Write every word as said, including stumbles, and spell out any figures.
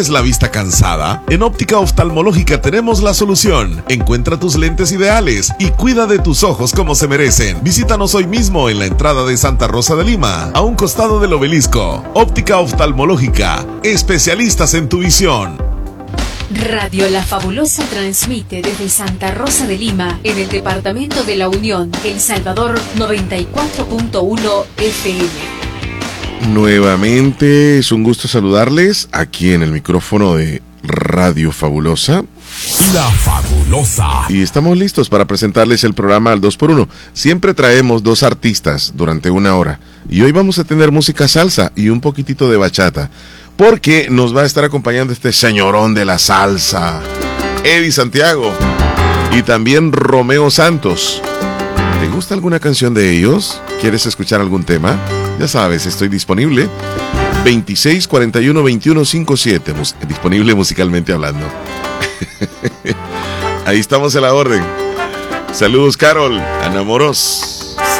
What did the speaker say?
¿Es la vista cansada? En Óptica Oftalmológica tenemos la solución. Encuentra tus lentes ideales y cuida de tus ojos como se merecen. Visítanos hoy mismo en la entrada de Santa Rosa de Lima, a un costado del obelisco. Óptica Oftalmológica, especialistas en tu visión. Radio La Fabulosa transmite desde Santa Rosa de Lima, en el departamento de La Unión, El Salvador, noventa y cuatro punto uno F M. Nuevamente es un gusto saludarles aquí en el micrófono de Radio Fabulosa. La Fabulosa. Y estamos listos para presentarles el programa al dos por uno. Siempre traemos dos artistas durante una hora. Y hoy vamos a tener música salsa y un poquitito de bachata, porque nos va a estar acompañando este señorón de la salsa, Eddie Santiago, y también Romeo Santos. ¿Te gusta alguna canción de ellos? ¿Quieres escuchar algún tema? Ya sabes, estoy disponible. veintiséis cuarenta y uno veintiuno cincuenta y siete, mus- disponible musicalmente hablando. Ahí estamos en la orden. Saludos, Carol, Ana Moros.